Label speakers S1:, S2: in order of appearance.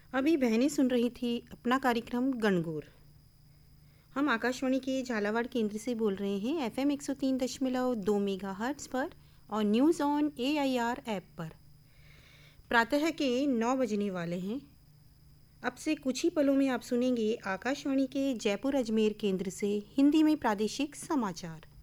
S1: अभी बहनें सुन रही थी अपना कार्यक्रम गणगौर। हम आकाशवाणी के झालावाड़ केंद्र से बोल रहे हैं FM 103.2 मेगाहर्ट्ज़ पर और न्यूज़ ऑन AIR ऐप पर। प्रातः के 9 बजने वाले हैं। अब से कुछ ही पलों में आप सुनेंगे आकाशवाणी के जयपुर अजमेर केंद्र से हिंदी में प्रादेशिक समाचार।